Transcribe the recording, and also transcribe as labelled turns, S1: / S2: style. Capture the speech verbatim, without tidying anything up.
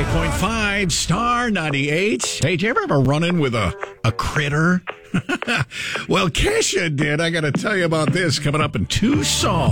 S1: ninety-eight point five, Star ninety-eight. Hey, did you ever have a run-in with a, a critter? Well, Kesha did. I got to tell you about this coming up in two songs.